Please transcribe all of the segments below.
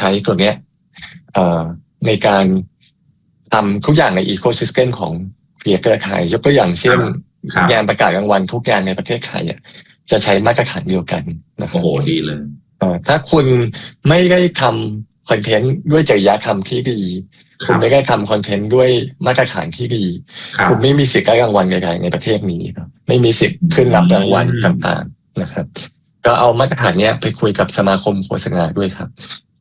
ช้ตัวเนี้ยในการทำทุกอย่างในอีโคซิสเต็มของครีเอเตอร์ไทยยกตัวอย่างเช่นงานประกาศรางวัลทุกงานในประเทศไทยจะใช้มาตรฐานเดียวกันนะครับโอ้โหดีเลยถ้าคุณไม่ได้ทำคอนเทนต์ด้วยจริยธรรมที่ดีคุณไม่ได้ทำคอนเทนต์ด้วยมาตรฐานที่ดีคุณไม่มีสิทธิ์ได้รางวัลใดๆในประเทศนี้ครับไม่มีสิทธิ์ขึ้นรับรางวัลต่างๆนะครับก็เอามาตรฐานเนี้ยไปคุยกับสมาคมโฆษณาด้วยครับ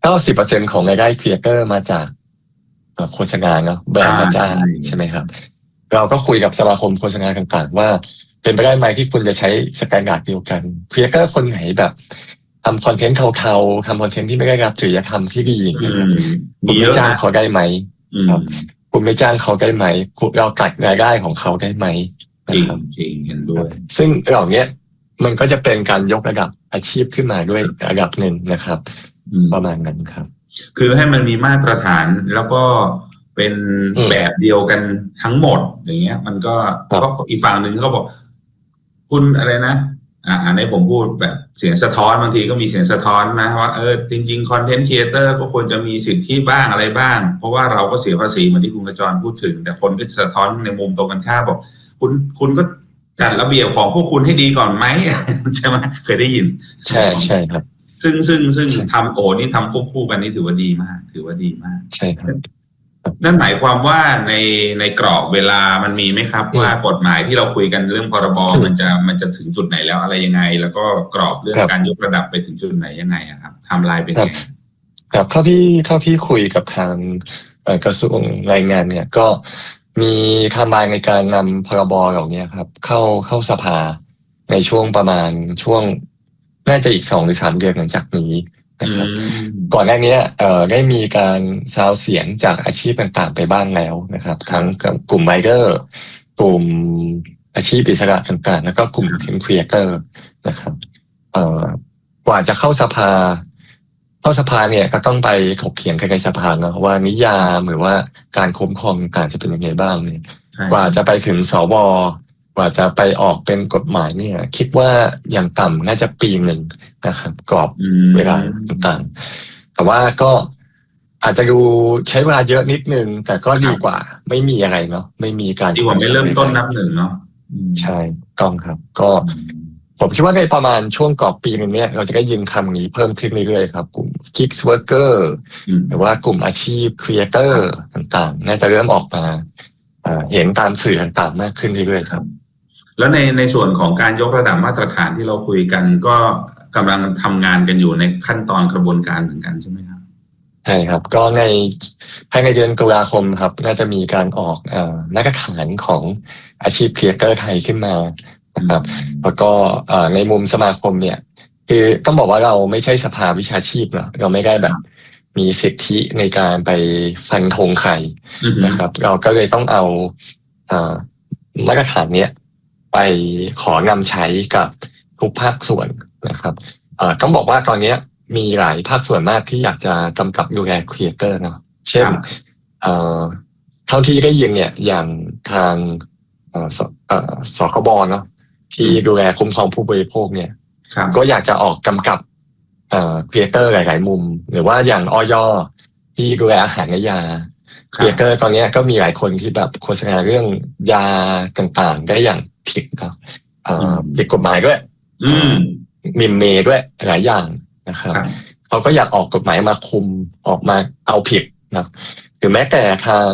90%ของรายได้ครีเอเตอร์มาจากโฆษณาเนาะแบรนด์มาจ้างใช่ไหมครับเราก็คุยกับสมาคมโฆษณาต่างๆว่าเป็นไปได้ไหมที่คุณจะใช้สแตนดาร์ดเดียวกันครีเอเตอร์คนไหนแบบทำคอนเทนต์เทาๆทำคอนเทนต์ที่ไม่ได้รับจริยธรรมที่ดีอย่างเงี้ยคุณไม่จ้างเขาได้ไหมครับคุณไม่จ้างเขาได้ไหมคุณเราตัดรายได้ของเขาได้ไหมจริงเห็นด้วยซึ่งเหล่านี้มันก็จะเป็นการยกระดับอาชีพขึ้นมาด้วยระดับหนึ่งนะครับประมาณนั้นครับคือให้มันมีมาตรฐานแล้วก็เป็นแบบเดียวกันทั้งหมดอย่างเงี้ยมันก็อีกฝั่งหนึ่งเขาบอกคุณอะไรนะอันนี้ผมพูดแบบเสียงสะท้อนบางทีก็มีเสียงสะท้อนนะว่าจริงๆคอนเทนต์ครีเอเตอร์ก็ควรจะมีสิทธิบ้างอะไรบ้างเพราะว่าเราก็เสียภาษีเหมือนที่คุณกระจรพูดถึงแต่คนก็สะท้อนในมุมตรงกันข้ามบอกคุณก็จัดระเบียบของพวกคุณให้ดีก่อนไหมใช่ไหมเคยได้ยินใช่ครับซึ่งทำนี่ทำควบคู่กันนี่ถือว่าดีมากใช่ครับนั่นหมายความว่าในกรอบเวลามันมีไหมครับว่ากฎหมายที่เราคุยกันเรื่องพรบมันจะถึงจุดไหนแล้วอะไรยังไงแล้วก็กรอบเรื่องการยกระดับไปถึงจุดไหนยังไงครับไทม์ไลน์เป็นยังไงครับเท่าที่คุยกับทางกระทรวงแรงงานเนี่ยก็มีไทม์ไลน์ในการนำพรบเหล่านี้ครับเข้าสภาในช่วงประมาณช่วงน่าจะอีก2 หรือ 3 เดือนหลังจากนี้นะครับก่อนหน้านี้ได้มีการซาวเสียงจากอาชีพต่างๆไปบ้างแล้วนะครับทั้งกลุ่มไรเดอร์กลุ่มอาชีพอิสระต่างๆแล้วก็กลุ่มครีเอเตอร์นะครับกว่าจะเข้าสภาเนี่ยก็ต้องไปถกเถียงกันในสภาเนาะว่านิยามหรือว่าการคุ้มครองต่างจะเป็นยังไงบ้างเนี่ยกว่าจะไปถึงสวกว่าจะไปออกเป็นกฎหมายเนี่ยคิดว่าอย่างต่ำน่าจะปีหนึ่งนะครับกรอบเวลาต่างๆแต่ว่าก็อาจจะดูใช้เวลาเยอะนิดนึงแต่ก็ดีกว่าไม่มีอะไรเนาะไม่มีการดีกว่าไม่เริ่มต้นนับหนึ่งเนาะใช่ต้องครับก็ผมคิดว่าในประมาณช่วงกรอบปีนึงเนี่ยเราจะได้ยินคำนี้เพิ่มขึ้นเรื่อยๆครับกลุ่ม Gig Worker หรือว่ากลุ่มอาชีพ Creator ต่างๆน่าจะเริ่มออกมาเห็นตามสื่อต่างๆมากขึ้นเรื่อยๆครับแล้วในส่วนของการยกระดับมาตรฐานที่เราคุยกันก็กำลังทำงานกันอยู่ในขั้นตอนกระบวนการเหมือนกันใช่ไหมครับใช่ครับก็ภายในเดือนตุลาคมครับน่าจะมีการออกมาตรฐานของอาชีพ Creator ไทยขึ้นมานะครับแล้วก็ในมุมสมาคมเนี่ยคือต้องบอกว่าเราไม่ใช่สภาวิชาชีพเนาะเราไม่ได้แบบมีสิทธิในการไปฟันธงใครนะครับเราก็เลยต้องเอามาตรฐานเนี้ยไปขอนำใช้กับทุกภาคส่วนนะครับต้องบอกว่าตอนนี้มีหลายภาคส่วนมากที่อยากจะกำกับดูแลครีเอเตอร์เนาะเช่นเท่าที่ได้ยินเนี่ยอย่างทางสคบเนาะที่ดูแลคุ้มครองผู้บริโภคเนี่ยก็อยากจะออกกำกับครีเอเตอร์หลายๆมุมหรือว่าอย่างอย.ที่ดูแลอาหารและยาครีเอเตอร์ตอนนี้ก็มีหลายคนที่แบบโฆษณาเรื่องยาต่างๆได้อย่างผิดครับผิดกฎหมายด้วยมิมเมด้วยหลายอย่างนะครับเขาก็อยากออกกฎหมายมาคุมออกมาเอาผิดนะหรือแม้แต่ทาง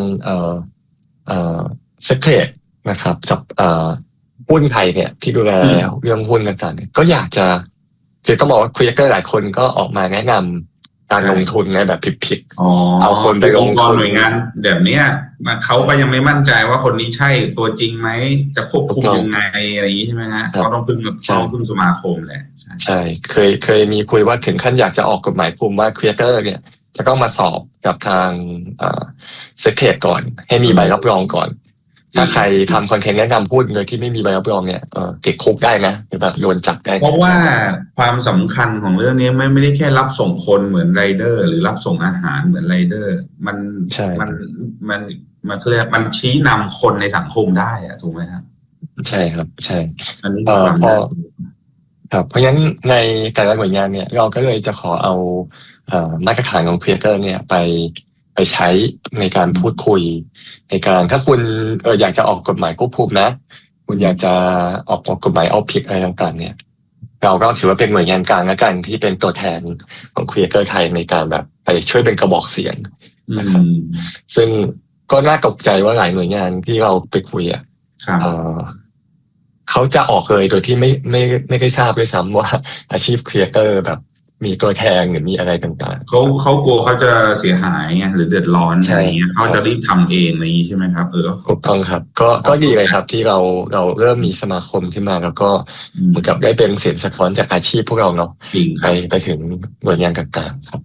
เซคเรตนะครับหุ้นไทยเนี่ยที่ดูแลเรื่องหุ้นต่างๆก็อยากจะคือต้องบอกว่าครีเอเตอร์หลายคนก็ออกมาแนะนำการลงทุนในแบบผิดๆเอาคนไปลงทุนหน่วยงานแบบนี้เขาก็ยังไม่มั่นใจว่าคนนี้ใช่ตัวจริงไหมจะควบคุมยังไงอะไรอย่างนี้ใช่ไหมฮะเขาต้องพึ่งสมาคมแหละใช่เคยมีคุยว่าถึงขั้นอยากจะออกกฎหมายคุมว่าครีเอเตอร์เนี่ยจะต้องมาสอบกับทางเซคเรตก่อนให้มีใบรับรองก่อนถ้าใครทำคอนเทนต์แนะนำพูดโดยที่ไม่มีใบรับรองเนี่ยติดคุกได้นะหรือแบบโดนจับได้เพราะว่าความสำคัญของเรื่องนี้ไม่ได้แค่รับส่งคนเหมือนไรเดอร์หรือรับส่งอาหารเหมือนไรเดอร์มันเรียกมันชี้นำคนในสังคมได้อะถูกไหมครับใช่ครับใช่อันนี้ครับเพราะฉะนั้นในแต่ละหน่วยงานเนี่ยเราก็เลยจะขอเอามาตรฐานของ Creator เนี่ยไปใช้ในการพูดคุยในการถ้าคุณอยากจะออกกฎหมายควบคุมนะคุณอยากจะออกกฎหมายเอาผิดอะไรต่างๆเนี่ยเราก็ถือว่าเป็นหน่วยงานกลางแล้วกันที่เป็นตัวแทนของ Creator ไทยในการแบบไปช่วยเป็นกระบอกเสียงนะครับซึ่งก็น่าตกใจว่าหลายหน่วยงานที่เราไปคุยอ่ะเขาจะออกเลยโดยที่ไม่ได้ทราบด้วยซ้ำว่าอาชีพครีเอเตอร์แบบมีตัวแทนหรือมีอะไรต่างๆเขากลัวเขาจะเสียหายไงหรือเดือดร้อนอะไรเงี้ยเขาจะรีบทำเองอะไรอย่างนี้ใช่ไหมครับถูกต้องครับก็ดีเลยครับที่เราเริ่มมีสมาคมขึ้นมาแล้วก็เหมือนกับได้เป็นเสียงสะท้อนจากอาชีพพวกเราเนาะไปถึงหน่วยงานต่างๆครับ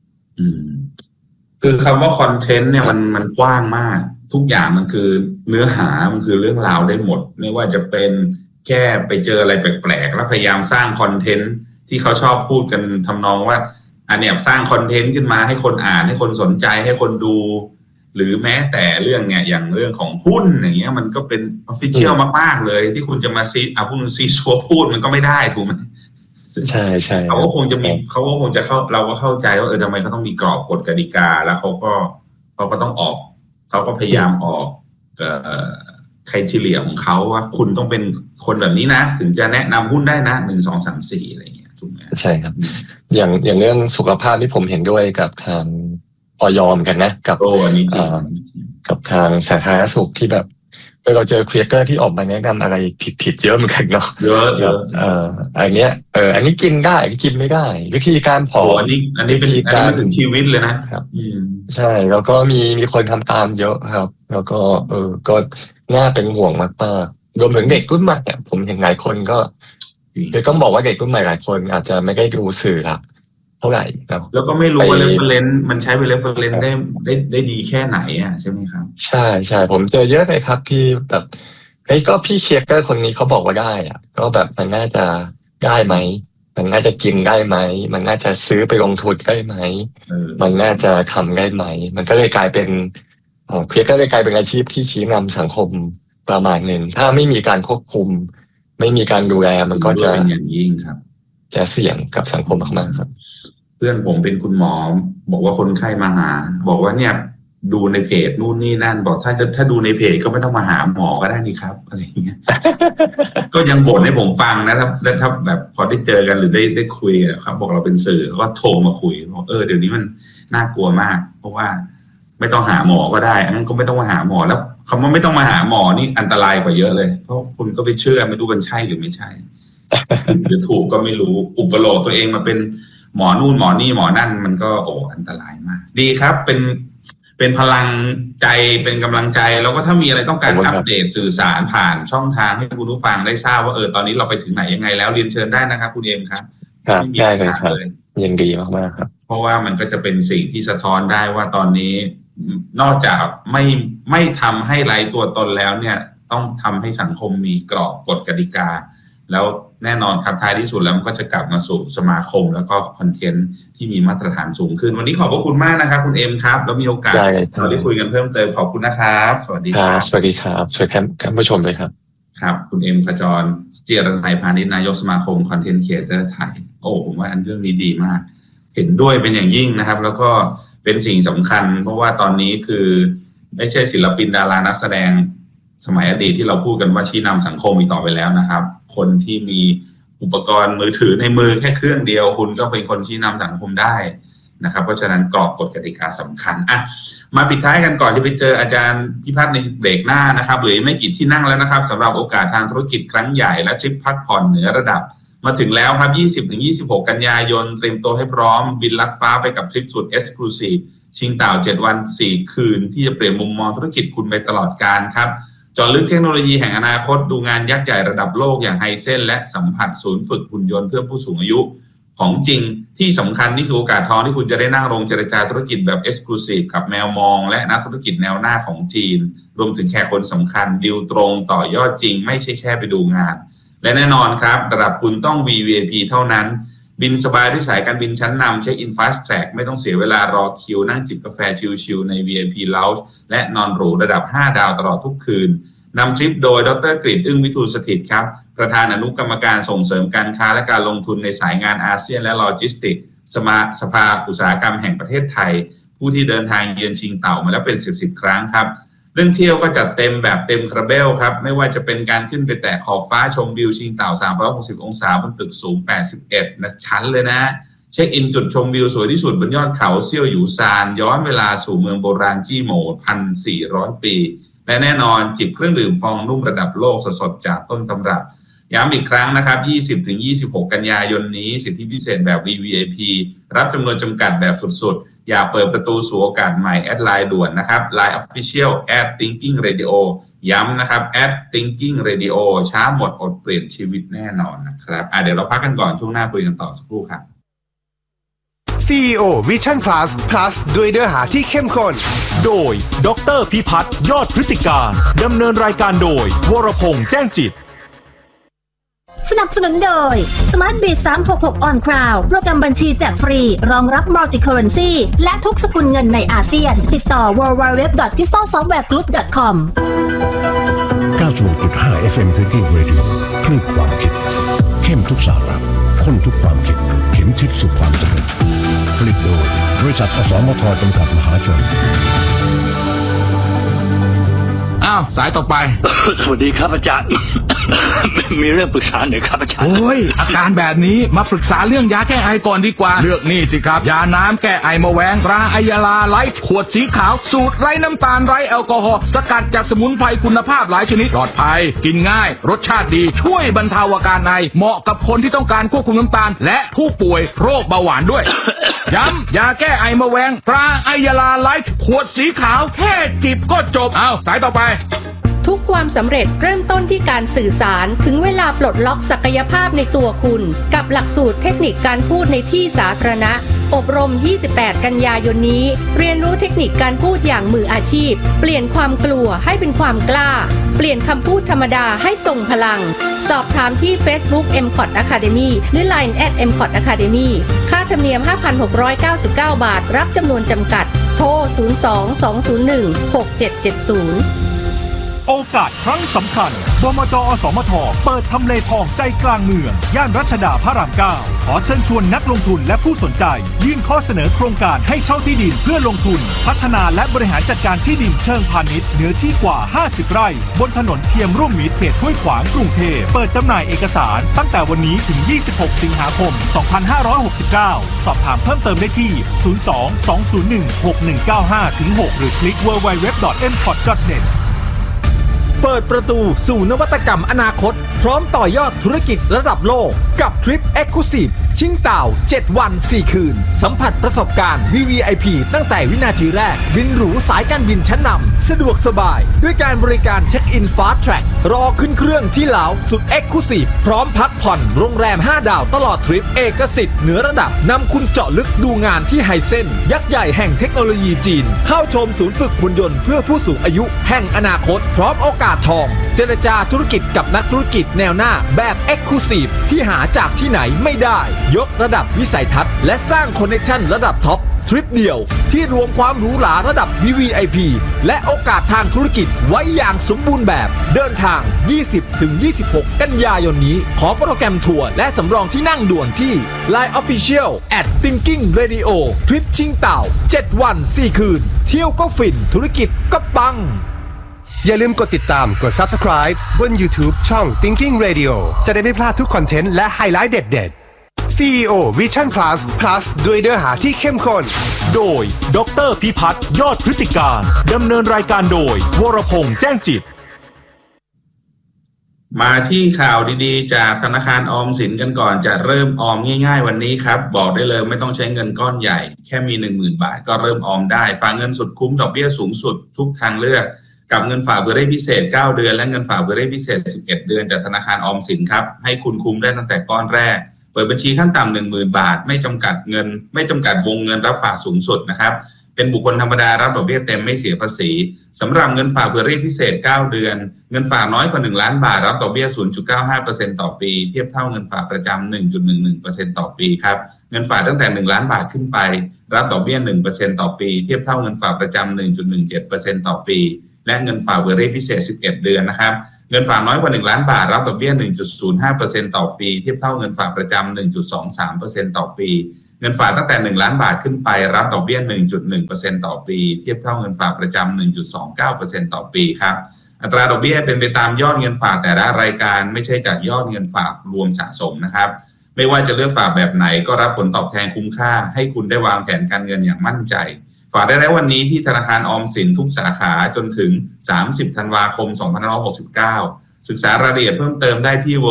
คือคำว่าคอนเทนต์เนี่ยมันกว้างมากทุกอย่างมันคือเนื้อหามันคือเรื่องราวได้หมดไม่ว่าจะเป็นแค่ไปเจออะไรแปลกๆแล้วพยายามสร้างคอนเทนต์ที่เขาชอบพูดกันทำนองว่าอันเนี้ยสร้างคอนเทนต์ขึ้นมาให้คนอ่านให้คนสนใจให้คนดูหรือแม้แต่เรื่องเนี่ยอย่างเรื่องของหุ้นอย่างเงี้ยมันก็เป็นออฟฟิเชียลมากๆเลยที่คุณจะมาพูดซีซัวพูดมันก็ไม่ได้ถูกไหมใช่ใช่เขาก็คงจะเข้าเราก็เข้าใจว่าทำไมเขาต้องมีกรอบกฎกติกาแล้วเขาก็ต้องออกเขาก็พยายามออกไครทีเรียของเขาว่าคุณต้องเป็นคนแบบนี้นะถึงจะแนะนำหุ้นได้นะ1 2 3 4อะไรอย่างเงี้ยถูกไหมใช่ครับอย่างเรื่องสุขภาพที่ผมเห็นด้วยกับทางอยเหมือนกันนะกับกับทางสาธารณสุขที่แบบเราเจอครีเอเตอร์ที่ออกมาแนะนำอะไรผิดเยอะเหมือนกันเนาะเยอะอันเนี้ยอันนี้กินได้กินไม่ได้วิธีการผอมอันนี้เป็นการถึงชีวิตเลยนะครับใช่แล้วก็มีคนทำตามเยอะครับแล้วก็ก็น่าเป็นห่วงมากๆรวมถึงเด็กรุ่นใหม่เนี่ยผมเห็นหลายคนก็ต้องบอกว่าเด็กรุ่นใหม่หลายคนอาจจะไม่ได้ดูสื่อละเท่าไหร่ครับแล้วก็ไม่รู้ว่า reference มันใช้เป็น reference ได้ดีแค่ไหนอ่ะใช่ไหมครับใช่ผมเจอเยอะเลยครับที่แบบก็พี่เชียร์เกอร์คนนี้เขาบอกว่าได้อ่ะก็แบบมันน่าจะได้ไหมมันน่าจะกินได้ไหมมันน่าจะซื้อไปลงทุนได้ไหมมันน่าจะทำได้ไหมมันก็เลยกลายเป็นเชียร์เกอร์เลยกลายเป็นอาชีพที่ชี้นำสังคมประมาณหนึ่งถ้าไม่มีการควบคุมไม่มีการดูแลมันก็จะเป็นอย่างยิ่งครับจะเสี่ยงกับสังคมมากๆครับเพื่อนผมเป็นคุณหมอบอกว่าคนไข้มาหาบอกว่าเนี่ยดูในเพจนู่นนี่นั่นบอกถ้าดูในเพจก็ไม่ต้องมาหาหมอก็ได้นี่ครับอะไรอย่างเงี้ย ก็ยังบ่นให้ผมฟังนะถ้าแบบพอได้เจอกันหรือได้คุยครับบอกเราเป็นสื่อเขาก็โทรมาคุยบอกเดี๋ยวนี้มันน่ากลัวมากเพราะว่าไม่ต้องหาหมอก็ได้อันนั้นก็ไม่ต้องมาหาหมอแล้วคำว่าไม่ต้องมาหาหมอนี่อันตรายกว่าเยอะเลยเพราะคุณก็ไปเชื่อไม่รู้มันใช่หรือไม่ใช่หรือถูกก็ไม่รู้อุปโลกตัวเองมาเป็นหมอนู่นหมอนี่หมอนั่นมันก็อันตรายมากดีครับเป็นพลังใจเป็นกำลังใจแล้วก็ถ้ามีอะไรต้องการอัปเดตสื่อสารผ่านช่องทางให้คุณผู้ฟังได้ทราบว่าตอนนี้เราไปถึงไหนยังไงแล้วเรียนเชิญได้นะครับคุณเอ็มครับได้เลยครับยินดีมากๆครับเพราะว่ามันก็จะเป็นสิ่งที่สะท้อนได้ว่าตอนนี้นอกจากไม่ทำให้ไร้ตัวตนแล้วเนี่ยต้องทำให้สังคมมีกรอบกฎกติกาแล้วแน่นอนครับท้ายที่สุดแล้วมันก็จะกลับมาสู่สมาคมแล้วก็คอนเทนต์ที่มีมาตรฐานสูงขึ้นวันนี้ขอบพระคุณมากนะครับคุณเอ็มครับแล้วมีโอกาสเราได้คุยกันเพิ่มเติมขอบคุณนะครับสวัสดีครับสวัสดีครับสวัสดีท่านผู้ชมเลยครับครับคุณเอ็มขจรเจียรนัยพาณิชย์นายกสมาคมคอนเทนต์ครีเอเตอร์ไทยผมว่าเรื่องนี้ดีมากเห็นด้วยเป็นอย่างยิ่งนะครับแล้วก็เป็นสิ่งสำคัญเพราะว่าตอนนี้คือไม่ใช่ศิลปินดารานักแสดงสมัยอดีตที่เราพูดกันว่าชี้นำสังคมอีกต่อไปแล้วนะครับคนที่มีอุปกรณ์มือถือในมือแค่เครื่องเดียวคุณก็เป็นคนชี้นำสังคมได้นะครับเพราะฉะนั้นกรอบกฎกติกาสำคัญมาปิดท้ายกันก่อนที่ไปเจออาจารย์พิพัฒน์ในเบรกหน้านะครับหรือไม่กี่ที่นั่งแล้วนะครับสำหรับโอกาสทางธุรกิจครั้งใหญ่และทริปพักผ่อนเหนือระดับมาถึงแล้วครับ 20-26 กันยายนเตรียมตัวให้พร้อมบินลัดฟ้าไปกับทริปสุด Exclusive ชิงเต่า7 วัน 4 คืนที่จะเปลี่ยนมุมมองธุรกิจคุณไปตลอดกาลครับเจาะลึกเทคโนโลยีแห่งอนาคตดูงานยักษ์ใหญ่ระดับโลกอย่างไฮเซนและสัมผัสศูนย์ฝึกหุ่นยนต์เพื่อผู้สูงอายุของจริงที่สำคัญนี่คือโอกาสทองที่คุณจะได้นั่งลงเจรจาธุรกิจแบบ Exclusive กับแมวมองและนักธุรกิจแนวหน้าของจีนรวมถึงแขกคนสำคัญดีลตรงต่อยอดจริงไม่ใช่แค่ไปดูงานและแน่นอนครับระดับคุณต้อง VVIP เท่านั้นบินสบายด้วยสายการบินชั้นนำเช็คอิน Fast Track ไม่ต้องเสียเวลารอคิวนั่งจิบกาแฟชิลๆใน VIP Lounge และนอนหรูระดับ5 ดาวตลอดทุกคืนนำทริปโดยดร.กฤษ อึ้งวิทูลสถิตครับประธานอนุกรรมการส่งเสริมการค้าและการลงทุนในสายงานอาเซียนและโลจิสติกส์สภาอุตสาหกรรมแห่งประเทศไทยผู้ที่เดินทางเยือนชิงเต่ามาแล้วเป็น10 ครั้งครับเรื่องเที่ยวก็จัดเต็มแบบเต็มคาราเบลครับไม่ว่าจะเป็นการขึ้นไปแตะขอบฟ้าชมวิวชิงเต่า360องศาบนตึกสูง81ชั้นเลยนะเช็คอินจุดชมวิวสวยที่สุดบนยอดเขาเซี่ยวหยูซานย้อนเวลาสู่เมืองโบราณจี้โหม่ 1,400 ปีและแน่นอนจิบเครื่องดื่มฟองนุ่มระดับโลกสดๆจากต้นตำรับย้ำอีกครั้งนะครับ 20-26 กันยายนนี้สิทธิพิเศษแบบ VVIP รับจำนวนจำกัดแบบสุดๆอย่าเปิดประตูสู่โอกาสใหม่แอดไลน์ด่วนนะครับ Line Official @thinkingradio ย้ำนะครับ @thinkingradio ช้าหมดอดเปลี่ยนชีวิตแน่นอนนะครับเดี๋ยวเราพักกันก่อนช่วงหน้าคุยกันต่อสักครู่ครับ CEO Vision Plus ด้วยเนื้อหาที่เข้มข้นโดยดร.พิพัฒน์ยอดพฤติการดำเนินรายการโดยวรพงษ์แจ้งจิตสนับสนุนโดย SmartBiz 366 On Cloud โปรแกรมบัญชีแจกฟรีรองรับ Multi Currency และทุกสกุลเงินในอาเซียนติดต่อ www.pistolsoftwaregroup.com 96.5 FM Thinking Radio คลื่นความคิดเข้มทุกสาระข้นทุกความคิดเข็มทิศสู่ความสำเร็จผลิตโดยบริษัทอสมทจำกัดมหาชนสายต่อไปสวัสดีครับอาจารย์ มีเรื่องปรึกษาหน่อยครับอาจารย์โอ้ยอาการแบบนี้มาปรึกษาเรื่องยาแก้ไอก่อนดีกว่าเลือกนี่สิครับยาน้ำแก้ไอมะแวงตราไอยาลาไลท์ขวดสีขาวสูตรไร้น้ำตาลไร้แอลกอฮอล์สกัดจากสมุนไพรคุณภาพหลายชนิดปลอดภัยกินง่ายรสชาติดีช่วยบรรเทาอาการไอเหมาะกับคนที่ต้องการควบคุมน้ำตาลและผู้ป่วยโรคเบาหวานด้วย ย้ำยาแก้ไอมะแวงตราไอยาลาไลท์ขวดสีขาวแค่จิบก็จบสายต่อไปทุกความสำเร็จเริ่มต้นที่การสื่อสารถึงเวลาปลดล็อกศักยภาพในตัวคุณกับหลักสูตรเทคนิคการพูดในที่สาธารณะอบรม28กันยายนนี้เรียนรู้เทคนิคการพูดอย่างมืออาชีพเปลี่ยนความกลัวให้เป็นความกล้าเปลี่ยนคำพูดธรรมดาให้ทรงพลังสอบถามที่ Facebook MCOT Academy หรือ Line @MCOT Academy ค่าธรรมเนียม 5,699 บาทรับจำนวนจำกัดโทร 02-201-6770 โอกาสครั้งสำคัญบมจ.อสมทเปิดทำเลทองใจกลางเมืองย่านรัชดาพระราม 9ขอเชิญชวนนักลงทุนและผู้สนใจยื่นข้อเสนอโครงการให้เช่าที่ดินเพื่อลงทุนพัฒนาและบริหารจัดการที่ดินเชิงพาณิชย์เนื้อที่กว่า50 ไร่บนถนนเทียมร่วมมิตรเขตห้วยขวางกรุงเทพเปิดจำหน่ายเอกสารตั้งแต่วันนี้ถึง26 สิงหาคม 2569 สอบถามเพิ่มเติมได้ที่ 02-201-6195-6 หรือคลิก www.mcot.netเปิดประตูสู่นวัตกรรมอนาคตพร้อมต่อยอดธุรกิจระดับโลกกับทริป Exclusive ชิงเต่า7 วัน 4 คืนสัมผัสประสบการณ์ VVIP ตั้งแต่วินาทีแรกบินหรูสายการบินชั้นนำสะดวกสบายด้วยการบริการเช็คอิน Fast Track รอขึ้นเครื่องที่ลาวสุด Exclusive พร้อมพักผ่อนโรงแรม5 ดาวตลอดทริปเอกสิทธิ์เหนือระดับนำคุณเจาะลึกดูงานที่ไฮเซ็นยักษ์ใหญ่แห่งเทคโนโลยีจีนเข้าชมศูนย์ฝึกหุ่นยนต์เพื่อผู้สูงอายุแห่งอนาคตพร้อมโอกาสทองเจรจาธุรกิจกับนักธุรกิจแนวหน้าแบบ Exclusive ที่หาจากที่ไหนไม่ได้ยกระดับวิสัยทัศน์และสร้างคอนเนคชั่นระดับท็อปทริปเดียวที่รวมความหรูหราระดับ VVIP และโอกาสทางธุรกิจไว้อย่างสมบูรณ์แบบเดินทาง 20-26 กันยายนนี้ขอโปรแกรมทัวร์และสำรองที่นั่งด่วนที่ Line Official @thinkingradio ทริปชิงเต่า7 วัน 4 คืนเที่ยวก็ฟินธุรกิจก็ปังอย่าลืมกดติดตามกด Subscribe บน YouTube ช่อง Thinking Radio จะได้ไม่พลาดทุกคอนเทนต์และไฮไลท์เด็ดๆ CEO Vision Plus ด้วยเนื้อหาที่เข้มข้นโดยดร.พิพัฒน์ยอดพฤติการดำเนินรายการโดยวรพงษ์แจ้งจิตมาที่ข่าวดีๆจากธนาคารออมสินกันก่อนจะเริ่มออมง่ายๆวันนี้ครับบอกได้เลยไม่ต้องใช้เงินก้อนใหญ่แค่มี 10,000 บาทก็เริ่มออมได้ฝากเงินสุดคุ้มดอกเบี้ยสูงสุดทุกทางเลือกกับเงินฝากเพื่อได้พิเศษ9เดือนและเงินฝากเพื่อได้พิเศษ11เดือนจากธนาคารออมสินครับให้คุณคุ้มได้ตั้งแต่ก้อนแรกเปิดบัญชีขั้นต่ำ 10,000 บาทไม่จำกัดวงเงินรับฝากสูงสุดนะครับเป็นบุคคลธรรมดารับดอกเบี้ยเต็มไม่เสียภาษีสำหรับเงินฝากเพื่อได้พิเศษ9เดือนเงินฝากน้อยกว่า1ล้านบาทรับดอกเบี้ย 0.95% ต่อปีเทียบเท่าเงินฝากประจำ 1.11% ต่อปีครับเงินฝากตั้งแต่1ล้านบาทขึ้นไปรับดอกเบี้ย 1% ต่อปีเทียบเท่าเงินฝากประจำ 1.17% ต่อปีและเงินฝากเวอรี่พิเศษ11เดือนนะครับเงินฝากน้อยกว่า1ล้านบาทรับดอกเบี้ย 1.05% ต่อปีเทียบเท่าเงินฝากประจำ 1.23% ต่อปีเงินฝากตั้งแต่1ล้านบาทขึ้นไปรับดอกเบี้ย 1.1% ต่อปีเทียบเท่าเงินฝากประจำ 1.29% ต่อปีครับอัตราดอกเบี้ยเป็นไปตามยอดเงินฝากแต่ละรายการไม่ใช่จากยอดเงินฝากรวมสะสมนะครับไม่ว่าจะเลือกฝากแบบไหนก็รับผลตอบแทนคุ้มค่าให้คุณได้วางแผนการเงินอย่างมั่นใจฝากได้แล้ววันนี้ที่ธนาคารออมสินทุกสาขาจนถึง30ธันวาคม2569ศึกษารายละเอียดเพิ่มเติมได้ที่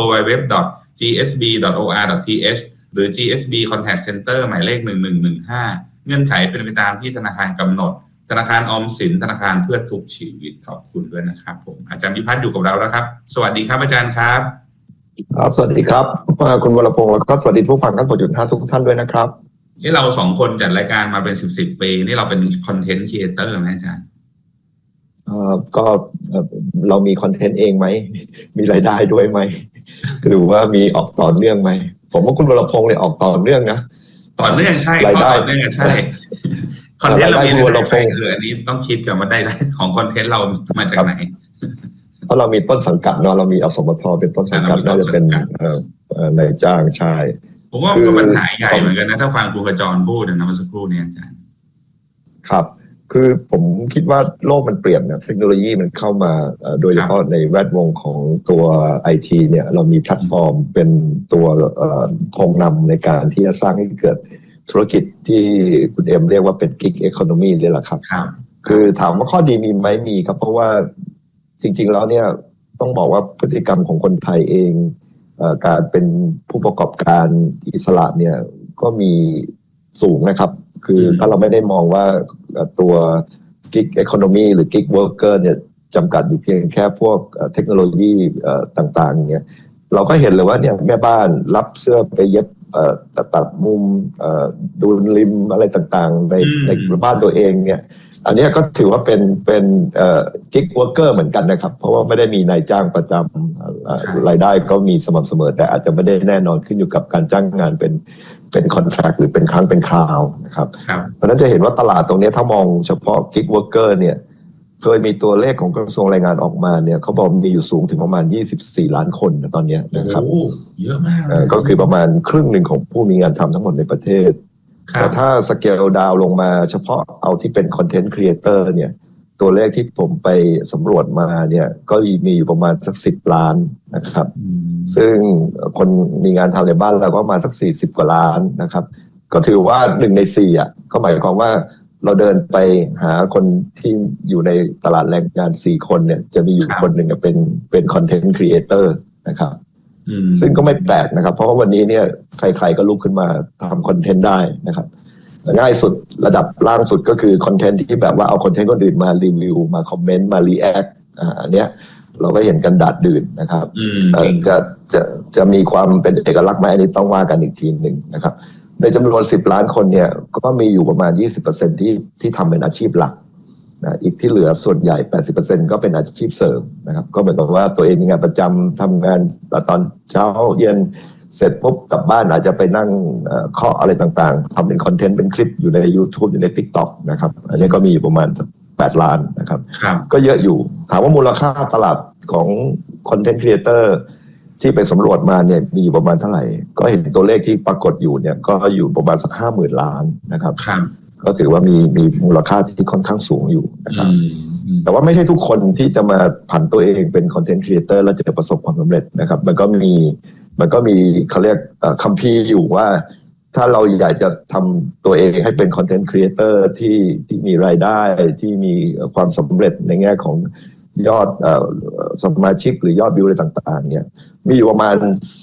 www.gsb.or.th หรือ GSB Contact Center หมายเลข1115เงื่อนไขเป็นไปตามที่ธนาคารกำหนดธนาคารออมสินธนาคารเพื่อทุกชีวิตขอบคุณด้วยนะครับผมอาจารย์พิพัฒน์อยู่กับเราแล้วครับสวัสดีครับอาจารย์ครับครับสวัสดีครับคุณวรพงศ์แล้วก็สวัสดีผู้ฟังทั้ง6.5ทุกท่านด้วยนะครับนี่เรา2คนจัดรายการมาเป็น10ปีนี่เราเป็นคอนเทนต์ครีเอเตอร์ไหมอาจารย์ก็เรามีคอนเทนต์เองไหมมีรายได้ด้วยไหมหรือว่ามีออกต่อเนื่องไหมผมว่าคุณวรพงศ์เนี่ยออกต่อเนื่องนะต่อเนื่องใช่รายได้ต่อเนื่องใช่คอนเทนต์เรามีรายได้อันนี้ต้องคิดกันว่าได้ของคอนเทนต์เรามาจากไหนเพราะเรามีต้นสังกัดเนาะเรามีอสมทเป็นต้นสังกัดน่าจะเป็นนายจ้างใช่ผมว่ามันหายใหญ่เหมือนกันนะถ้าฟังคุณกระจรพูดนะเมื่อสักครู่นี้อาจารย์ครับคือผมคิดว่าโลกมันเปลี่ยนนะเทคโนโลยีมันเข้ามาโดยเฉพาะในแวดวงของตัว IT เนี่ยเรามีแพลตฟอร์มเป็นตัวธงนำในการที่จะสร้างให้เกิดธุรกิจที่คุณเอ็มเรียกว่าเป็น Gig Economy นี่แหละครับคือถามว่าข้อดีมีไหมมีครับเพราะว่าจริงๆแล้วเนี่ยต้องบอกว่าพฤติกรรมของคนไทยเองการเป็นผู้ประกอบการอิสระเนี่ยก็มีสูงนะครับคือถ้าเราไม่ได้มองว่าตัว Gig Economy หรือ Gig Worker เนี่ยจำกัดอยู่เพียงแค่พวกเทคโนโลยีต่างๆเนี่ยเราก็เห็นเลยว่าเนี่ยแม่บ้านรับเสื้อไปเย็บตัดมุมดูริมอะไรต่างๆในบ้านตัวเองเนี่ยอันนี้ก็ถือว่าเป็นGig Worker เหมือนกันนะครับเพราะว่าไม่ได้มีนายจ้างประจำรายได้ก็มีสม่ำเสมอแต่อาจจะไม่ได้แน่นอนขึ้นอยู่กับการจ้างงานเป็นคอนแทรคหรือเป็นครั้งเป็นคราวนะครับเพราะนั้นจะเห็นว่าตลาดตรงนี้ถ้ามองเฉพาะ Gig Worker เนี่ยเคยมีตัวเลขของกระทรวงแรงงานออกมาเนี่ยเขาบอกมีอยู่สูงถึงประมาณ24ล้านคนตอนนี้นะครับเยอะมากก็คือประมาณครึ่งหนึ่งของผู้มีงานทำทั้งหมดในประเทศแต่ถ้าสเกลดาวลงมาเฉพาะเอาที่เป็นคอนเทนต์ครีเอเตอร์เนี่ยตัวเลขที่ผมไปสำรวจมาเนี่ยก็มีอยู่ประมาณสัก10ล้านนะครับซึ่งคนมีงานทำในบ้านเราก็มาสัก40กว่าล้านนะครับก็ถือว่า1ใน4อ่ะก็หมายความว่าเราเดินไปหาคนที่อยู่ในตลาดแรงงาน4คนเนี่ยจะมีอยู่คนหนึ่งเป็นคอนเทนต์ครีเอเตอร์นะครับซึ่งก็ไม่แปลกนะครับเพราะว่าวันนี้เนี่ยใครๆก็ลุกขึ้นมาทำคอนเทนต์ได้นะครับง่ายสุดระดับล่างสุดก็คือคอนเทนต์ที่แบบว่าเอาคอนเทนต์คนอื่นมารีวิวมาคอมเมนต์มารีแอคอันเนี้ยเราก็เห็นกันดาดดื่นนะครับจะมีความเป็นเอกลักษณ์ไหมอันนี้ต้องว่ากันอีกทีนึงนะครับในจำนวน10ล้านคนเนี่ยก็มีอยู่ประมาณ 20% ที่ทำเป็นอาชีพหลักนะอีกที่เหลือส่วนใหญ่ 80% ก็เป็นอาชีพเสริมนะครับก็เหมือนกับว่าตัวเองมีงานประจำทำงานตอนเช้าเย็นเสร็จปุ๊บกลับบ้านอาจจะไปนั่งเคาะอะไรต่างๆทำเป็นคอนเทนต์เป็นคลิปอยู่ใน YouTube อยู่ใน TikTok นะครับอันนี้ก็มีอยู่ประมาณ8ล้านนะครับก็เยอะอยู่ถามว่ามูลค่าตลาดของคอนเทนต์ครีเอเตอร์ที่ไปสำรวจมาเนี่ยมีอยู่ประมาณเท่าไหร่ก็เห็นตัวเลขที่ปรากฏอยู่เนี่ยก็อยู่ประมาณสัก 50,000 ล้านนะครับก็ถือว่ามีมูลค่าที่ค่อนข้างสูงอยู่นะครับแต่ว่าไม่ใช่ทุกคนที่จะมาผันตัวเองเป็นคอนเทนต์ครีเอเตอร์แล้วจะประสบความสำเร็จนะครับมันก็มีเขาเรียกคัมภีร์อยู่ว่าถ้าเราอยากจะทำตัวเองให้เป็นคอนเทนต์ครีเอเตอร์ที่มีรายได้ที่มีความสำเร็จในแง่ของยอดสมาชิกหรือยอดวิวอะไรต่างๆเนี่ยมีอยู่ประมาณ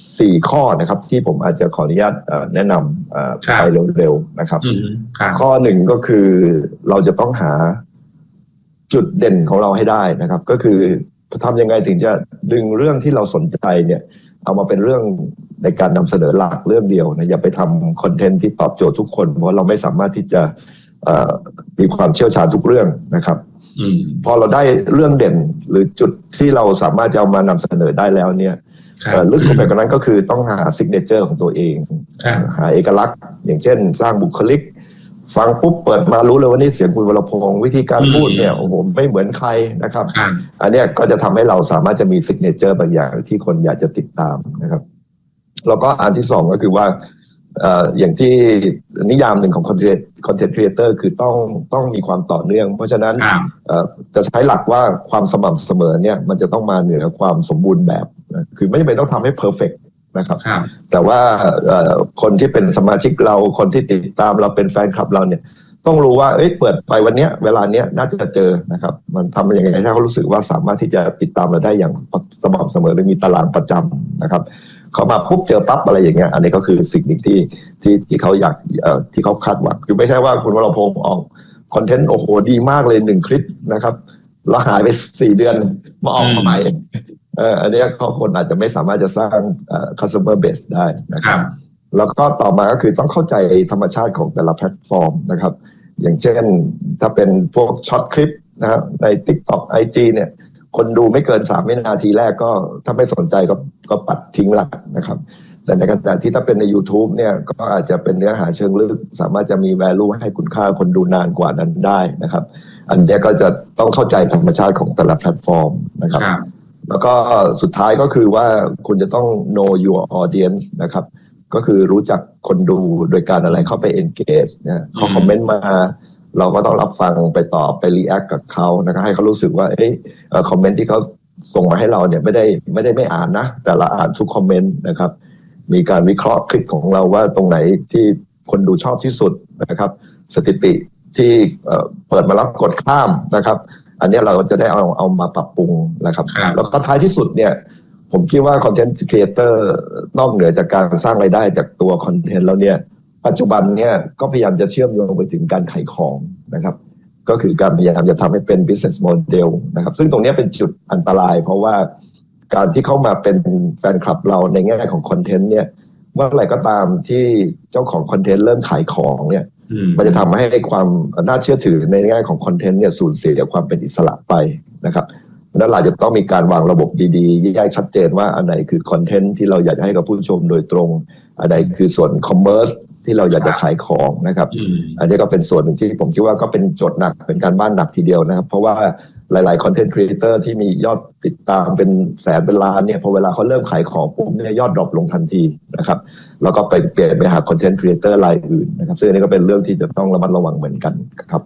4ข้อนะครับที่ผมอาจจะขออนุญาตแนะนำไปเร็วๆนะครับข้อหนึ่งก็คือเราจะต้องหาจุดเด่นของเราให้ได้นะครับก็คือทำยังไงถึงจะดึงเรื่องที่เราสนใจเนี่ยเอามาเป็นเรื่องในการนำเสนอหลักเรื่องเดียวนะอย่าไปทำคอนเทนต์ที่ตอบโจทย์ทุกคนเพราะเราไม่สามารถที่จะมีความเชี่ยวชาญทุกเรื่องนะครับพอเราได้เรื่องเด่นหรือจุดที่เราสามารถจะเอามานำเสนอได้แล้วเนี่ยลึกลงไปกว่านั้นก็คือต้องหาซิกเนเจอร์ของตัวเองหาเอกลักษณ์อย่างเช่นสร้างบุคลิกฟังปุ๊บเปิดมารู้เลยว่านี่เสียงคุณวรพงษ์วิธีการพูดเนี่ยโอ้โหไม่เหมือนใครนะครับอันนี้ก็จะทำให้เราสามารถจะมีซิกเนเจอร์บางอย่างที่คนอยากจะติดตามนะครับแล้วก็อันที่สองก็คือว่าอย่างที่นิยามหนึ่งของคอนเทนต์ครีเอเตอร์คือต้องมีความต่อเนื่องเพราะฉะนั้นจะใช้หลักว่าความสม่ำเสมอเนี่ยมันจะต้องมาเหนือความสมบูรณ์แบบคือไม่จำเป็นต้องทำให้เพอร์เฟกต์นะครับแต่ว่าคนที่เป็นสมาชิกเราคนที่ติดตามเราเป็นแฟนคลับเราเนี่ยต้องรู้ว่าเปิดไปวันนี้เวลาเนี้ยน่าจะเจอนะครับมันทำยังไงให้เขารู้สึกว่าสามารถที่จะติดตามเราได้อย่างสม่ำเสมอหรือมีตารางประจำนะครับเขามาปุ๊บเจอปั๊บอะไรอย่างเงี้ยอันนี้ก็คือสิ่งหนึ่งที่เขาอยากที่เขาคาดหวังคือไม่ใช่ว่าคุณวรพงษ์ออกคอนเทนต์โอ้โหดีมากเลย1คลิปนะครับแล้วหายไป4 เดือนมาออกมาใหม่อันนี้คนอาจจะไม่สามารถจะสร้าง customer base ได้นะครับแล้วก็ต่อมาก็คือต้องเข้าใจธรรมชาติของแต่ละแพลตฟอร์มนะครับอย่างเช่นถ้าเป็นพวกช็อตคลิปนะใน TikTok IG เนี่ยคนดูไม่เกิน3 วินาทีแรกก็ถ้าไม่สนใจก็ปัดทิ้งละนะครับแต่ในขณะที่ถ้าเป็นใน YouTube เนี่ยก็อาจจะเป็นเนื้อหาเชิงลึกสามารถจะมี value ให้คุณค่าคนดูนานกว่านั้นได้นะครับอันนี้ก็จะต้องเข้าใจธรรมชาติของแต่ละแพลตฟอร์มนะครับแล้วก็สุดท้ายก็คือว่าคุณจะต้อง know your audience นะครับก็คือรู้จักคนดูโดยการอะไรเข้าไป engage นะเขาคอมเมนต์มาเราก็ต้องรับฟังไปตอบไป react กับเขานะครับให้เขารู้สึกว่าคอมเมนต์ที่เขาส่งมาให้เราเนี่ยไม่ได้ไม่อ่านนะแต่ละอ่านทุกคอมเมนต์นะครับมีการวิเคราะห์คลิปของเราว่าตรงไหนที่คนดูชอบที่สุดนะครับสถิติที่เปิดมาแล้วกดข้ามนะครับอันนี้เราจะได้เอามาปรับปรุงนะครับแล้วก็ท้ายที่สุดเนี่ยผมคิดว่าคอนเทนต์ครีเอเตอร์นอกเหนือจากการสร้างรายได้จากตัวคอนเทนต์แล้วเนี่ยปัจจุบันเนี่ยก็พยายามจะเชื่อมโยงไปถึงการขายของนะครับก็คือการพยายามจะทำให้เป็น business model นะครับซึ่งตรงนี้เป็นจุดอันตรายเพราะว่าการที่เข้ามาเป็นแฟนคลับเราในแง่ของคอนเทนต์เนี่ยเมื่อไหร่ก็ตามที่เจ้าของคอนเทนต์เริ่มขายของเนี่ยมันจะทำให้ความน่าเชื่อถือในแง่ของคอนเทนต์เนี่ยสูญเสียความเป็นอิสระไปนะครับแล้วเราจะต้องมีการวางระบบดีๆแยกชัดเจนว่าอันไหนคือคอนเทนต์ที่เราอยากให้กับผู้ชมโดยตรงอันไหนคือส่วนคอมเมอร์สที่เราอยากจะขายของนะครับอันนี้ก็เป็นส่วนหนึ่งที่ผมคิดว่าก็เป็นโจทย์หนักเป็นการบ้านหนักทีเดียวนะครับเพราะว่าหลายๆคอนเทนต์ครีเอเตอร์ที่มียอดติดตามเป็นแสนเป็นล้านเนี่ยพอเวลาเขาเริ่มขายของปุ๊บเนี่ยยอดดรอปลงทันทีนะครับแล้วก็ไปเปลี่ยนไปหาคอนเทนต์ครีเอเตอร์รายอื่นนะครับซึ่งอันนี้ก็เป็นเรื่องที่จะต้องระมัดระวังเหมือนกันครับ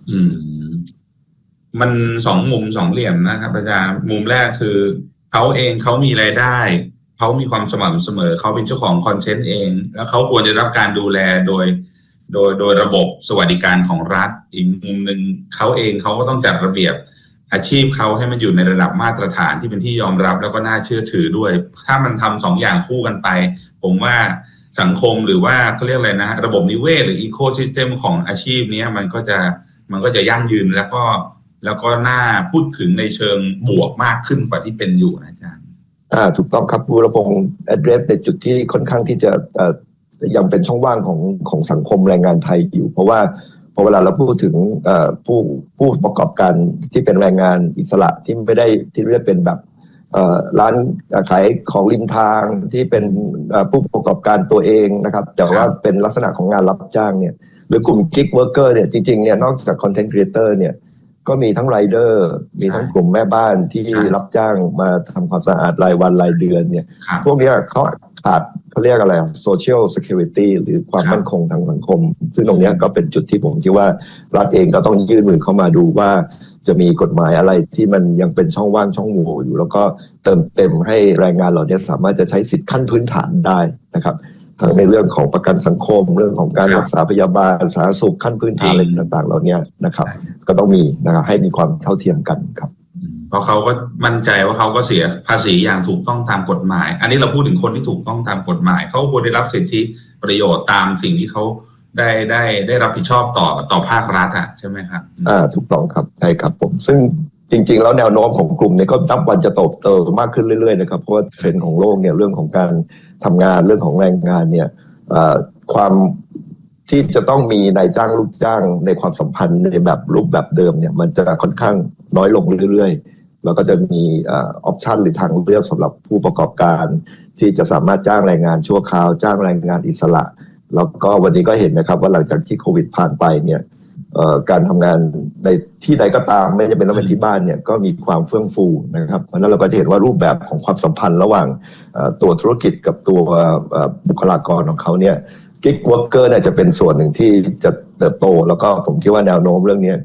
มัน2 มุม 2 เหลี่ยมนะครับอาจารย์มุมแรกคือเขาเองเขามีรายได้เขามีความสม่ำเสมอเขาเป็นเจ้าของคอนเทนต์เองแล้วเขาควรจะรับการดูแลโดยระบบสวัสดิการของรัฐอีกมุมหนึ่งเขาเองเขาก็ต้องจัดระเบียบอาชีพเขาให้มันอยู่ในระดับมาตรฐานที่เป็นที่ยอมรับแล้วก็น่าเชื่อถือด้วยถ้ามันทำ2 อย่างคู่กันไปผมว่าสังคมหรือว่าเขาเรียกอะไรนะระบบนิเวศหรืออีโคซิสเต็มของอาชีพนี้มันก็จะยั่งยืนแล้วก็น่าพูดถึงในเชิงบวกมากขึ้นกว่าที่เป็นอยู่นะอาจารย์ถูกต้องครับวรพงษ์ address ในจุดที่ค่อนข้างที่จะยังเป็นช่องว่างของสังคมแรงงานไทยอยู่เพราะว่าพอเวลาเราพูดถึงผู้ประกอบการที่เป็นแรงงานอิสระที่ไม่ได้ที่เรียกเป็นแบบร้านขายของริมทางที่เป็นผู้ประกอบการตัวเองนะครับแต่ว่าเป็นลักษณะของงานรับจ้างเนี่ยหรือกลุ่ม gig worker เนี่ยจริงๆเนี่ยนอกจาก content creator เนี่ยก็มีทั้งไรเดอร์มีทั้งกลุ่มแม่บ้านที่รับจ้างมาทำความสะอาดรายวันรายเดือนเนี่ยพวกนี้เขาขาดเขาเรียกอะไรsocial security หรือความมั่นคงทางสังคมซึ่งตรงนี้ก็เป็นจุดที่ผมคิดว่ารัฐเองก็ต้องยื่นมือเข้ามาดูว่าจะมีกฎหมายอะไรที่มันยังเป็นช่องว่างช่องโหว่อยู่แล้วก็เติมเต็มให้แรงงานเหล่านี้สามารถจะใช้สิทธิขั้นพื้นฐานได้นะครับทั้งในเรื่องของประกันสังคมเรื่องของการรักษาพยาบาลสาธารณสุขขั้นพื้นฐานอะไรต่างๆเหล่านี้นะครับก็ต้องมีนะครับให้มีความเท่าเทียมกันครับเพราะเขาก็มั่นใจว่าเขาก็เสียภาษีอย่างถูกต้องตามกฎหมายอันนี้เราพูดถึงคนที่ถูกต้องตามกฎหมายเขาควรได้รับสิทธิประโยชน์ตามสิ่งที่เขาได้รับผิดชอบต่อภาครัฐอ่ะใช่ไหมครับถูกต้องครับใช่ครับผมซึ่งจริงๆแล้วแนวโน้มของกลุ่มนี้ก็นับวันจะโตมากขึ้นเรื่อยๆนะครับเพราะว่าเทรนด์ของโลกเนี่ยเรื่องของการทำงานเรื่องของแรงงานเนี่ยความที่จะต้องมีนายจ้างลูกจ้างในความสัมพันธ์ในแบบรูปแบบเดิมเนี่ยมันจะค่อนข้างน้อยลงเรื่อยๆแล้วก็จะมีออปชันหรือทางเลือกสำหรับผู้ประกอบการที่จะสามารถจ้างแรงงานชั่วคราวจ้างแรงงานอิสระแล้วก็วันนี้ก็เห็นนะครับว่าหลังจากที่โควิดผ่านไปเนี่ยการทำงานในที่ใดก็ตามไม่จำเป็นต้องเป็นที่บ้านเนี่ยก็มีความเฟื่องฟูนะครับเพราะนั้นเราก็จะเห็นว่ารูปแบบของความสัมพันธ์ระหว่างตัวธุรกิจกับตัวบุคลากรของเขาเนี่ยกิ๊กวอร์เกอร์เนี่ยจะเป็นส่วนหนึ่งที่จะเติบโตแล้วก็ผมคิดว่าแนวโน้มเรื่องนี้